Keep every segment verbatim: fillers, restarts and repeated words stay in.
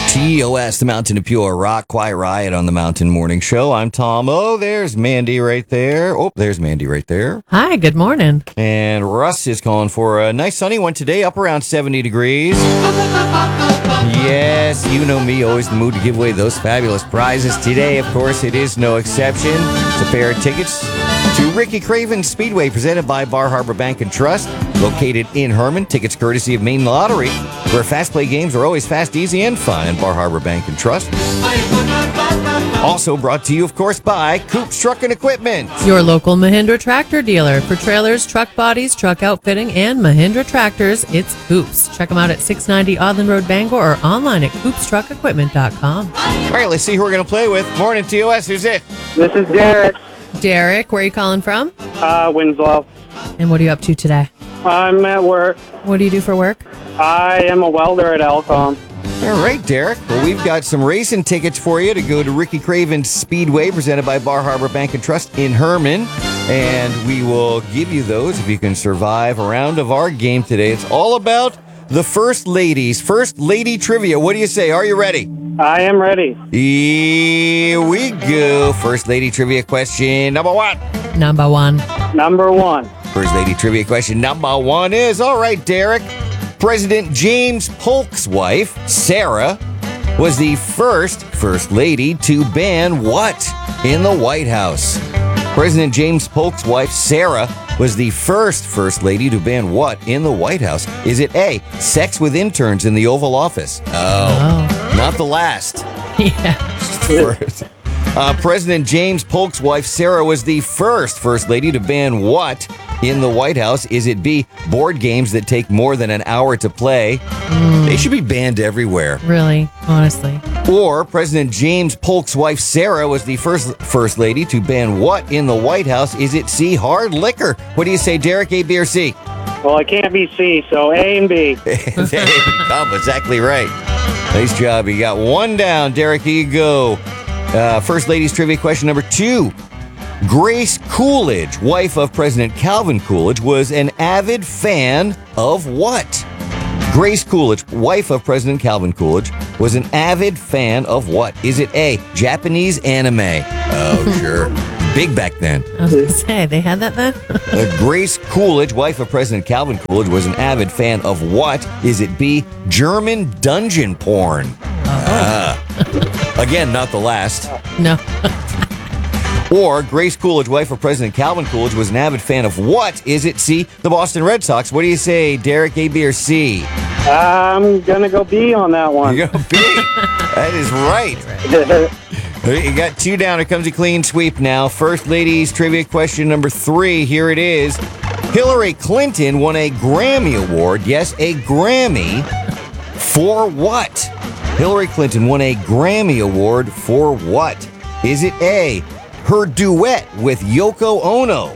T O S, the Mountain of Pure Rock, Quiet Riot on the Mountain Morning Show. I'm Tom. Oh, there's Mandy right there. Oh, there's Mandy right there. Hi, good morning. And Russ is calling for a nice sunny one today, up around seventy degrees. Yes, you know me, always in the mood to give away those fabulous prizes. Today, of course, it is no exception. It's a pair of tickets to Ricky Craven Speedway, presented by Bar Harbor Bank and Trust, located in Herman. Tickets courtesy of Maine Lottery, where fast play games are always fast, easy, and fun. And Bar Harbor Bank and Trust. Also brought to you, of course, by Coops Truck and Equipment, your local Mahindra tractor dealer for trailers, truck bodies, truck outfitting, and Mahindra tractors. It's Coops. Check them out at six ninety Odland Road, Bangor, or online at coops truck equipment dot com. All right, let's see who we're going to play with. Morning, T O S. Who's it? This is Derek. Derek, where are you calling from? Uh, Winslow. And what are you up to today? I'm at work. What do you do for work? I am a welder at Alcom. All right, Derek. Well, we've got some racing tickets for you to go to Ricky Craven Speedway, presented by Bar Harbor Bank and Trust in Herman. And we will give you those if you can survive a round of our game today. It's all about the First Ladies. First Lady Trivia. What do you say? Are you ready? I am ready. Here we go. First Lady Trivia question number one. Number one. Number one. First Lady Trivia question number one is, all right, Derek. President James Polk's wife, Sarah, was the first First Lady to ban what in the White House? President James Polk's wife, Sarah, was the first First Lady to ban what in the White House? Is it A, sex with interns in the Oval Office? Oh, Oh. not the last. Yeah. First. Uh, President James Polk's wife, Sarah, was the first First Lady to ban what in the White House? Is it B, board games that take more than an hour to play? Mm. They should be banned everywhere. Really, honestly. Or President James Polk's wife, Sarah, was the first First Lady to ban what in the White House? Is it C, hard liquor? What do you say, Derek, A, B, or C? Well, it can't be C, so A and B. There you come, exactly right. Nice job. You got one down. Derek, here you go. Uh, First Lady's trivia question number two. Grace Coolidge, wife of President Calvin Coolidge, was an avid fan of what? Grace Coolidge, wife of President Calvin Coolidge, was an avid fan of what? Is it A, Japanese anime? Oh, sure. Big back then. I was going to say, they had that then? uh, Grace Coolidge, wife of President Calvin Coolidge, was an avid fan of what? Is it B, German dungeon porn? Uh, again, not the last. No. Or Grace Coolidge, wife of President Calvin Coolidge, was an avid fan of what? Is it C, the Boston Red Sox? What do you say, Derek, A, B, or C? I'm going to go B on that one. You go B. That is right. You got two down. Here comes a clean sweep now. First Lady's trivia question number three. Here it is. Hillary Clinton won a Grammy Award. Yes, a Grammy. For what? Hillary Clinton won a Grammy Award for what? Is it A, her duet with Yoko Ono?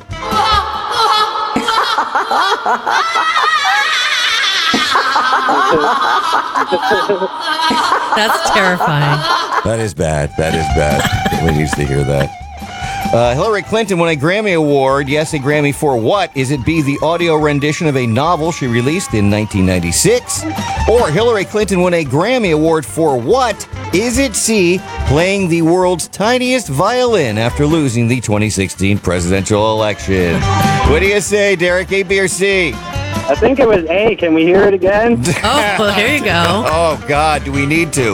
That's terrifying. That is bad. That is bad. Nobody needs to hear that. Uh, Hillary Clinton won a Grammy Award. Yes, a Grammy for what? Is it B, the audio rendition of a novel she released in nineteen ninety-six? Or Hillary Clinton won a Grammy Award for what? Is it C, playing the world's tiniest violin after losing the twenty sixteen presidential election? What do you say, Derek, A, B, or C? I think it was A. Can we hear it again? Oh, well, there you go. Oh, God, do we need to?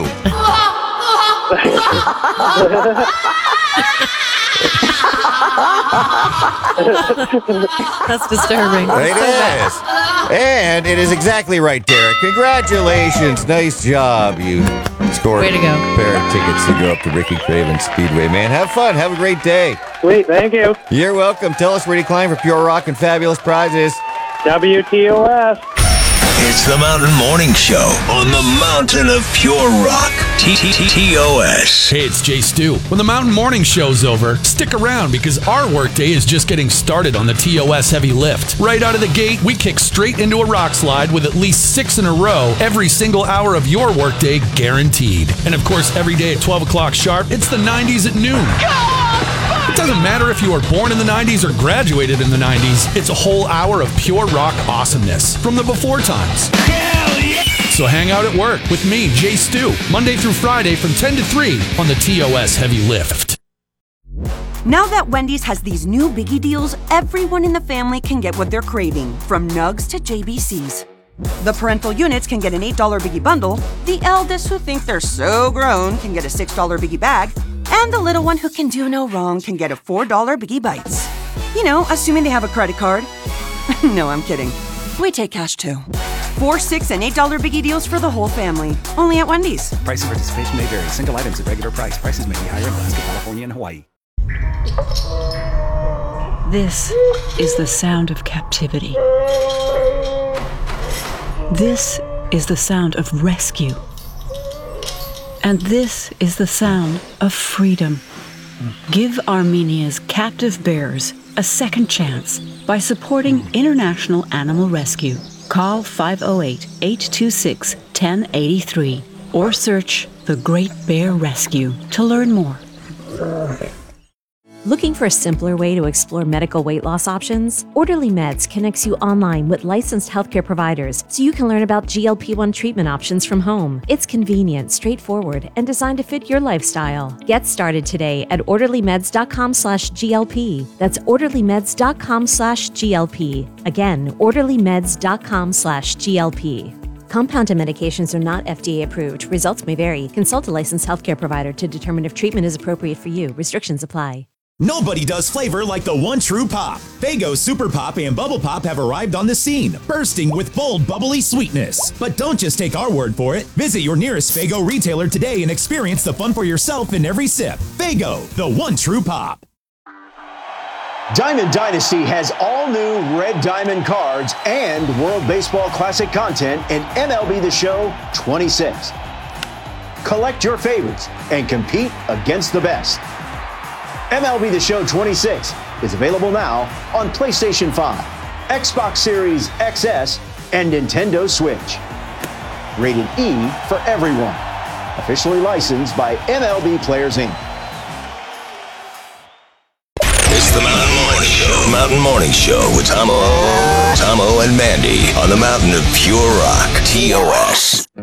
That's disturbing. It is. And it is exactly right, Derek. Congratulations. Nice job. You scored Way to go. a pair of tickets to go up to Ricky Craven Speedway, man. Have fun. Have a great day. Sweet, thank you. You're welcome. Tell us where you climb for pure rock and fabulous prizes. W T O S. It's the Mountain Morning Show on the Mountain of Pure Rock. T T T O S. Hey, it's Jay Stu. When the Mountain Morning Show's over, stick around because our workday is just getting started on the T O S Heavy Lift. Right out of the gate, we kick straight into a rock slide with at least six in a row every single hour of your workday guaranteed. And of course, every day at twelve o'clock sharp, it's the nineties at noon. It doesn't matter if you were born in the nineties or graduated in the nineties, it's a whole hour of pure rock awesomeness from the before times. Hell yeah! So hang out at work with me, Jay Stu, Monday through Friday from ten to three on the T O S Heavy Lift. Now that Wendy's has these new biggie deals, everyone in the family can get what they're craving, from nugs to J B Cs. The parental units can get an eight dollar biggie bundle, the eldest who think they're so grown can get a six dollar biggie bag, and the little one who can do no wrong can get a four dollar biggie bites. You know, assuming they have a credit card. No, I'm kidding. We take cash too. Four, six, and eight dollar biggie deals for the whole family. Only at Wendy's. Price and participation may vary. Single items at regular price. Prices may be higher in Alaska, California, and Hawaii. This is the sound of captivity. This is the sound of rescue. And this is the sound of freedom. Give Armenia's captive bears a second chance by supporting International Animal Rescue. Call five oh eight, eight two six, one oh eight three or search The Great Bear Rescue to learn more. Looking for a simpler way to explore medical weight loss options? Orderly Meds connects you online with licensed healthcare providers so you can learn about G L P one treatment options from home. It's convenient, straightforward, and designed to fit your lifestyle. Get started today at orderlymeds.com slash GLP. That's orderlymeds.com slash GLP. Again, orderlymeds.com slash GLP. Compounded medications are not F D A approved. Results may vary. Consult a licensed healthcare provider to determine if treatment is appropriate for you. Restrictions apply. Nobody does flavor like the one true pop. Faygo Super Pop and Bubble Pop have arrived on the scene, bursting with bold, bubbly sweetness. But don't just take our word for it. Visit your nearest Faygo retailer today and experience the fun for yourself in every sip. Faygo, the one true pop. Diamond Dynasty has all new Red Diamond cards and World Baseball Classic content in M L B The Show twenty-six. Collect your favorites and compete against the best. M L B The Show twenty-six is available now on PlayStation five, Xbox Series X S, and Nintendo Switch. Rated E for everyone. Officially licensed by M L B Players, Incorporated. It's the Mountain Morning Show. Mountain Morning Show with Tomo, Tomo and Mandy on the Mountain of Pure Rock, T O S.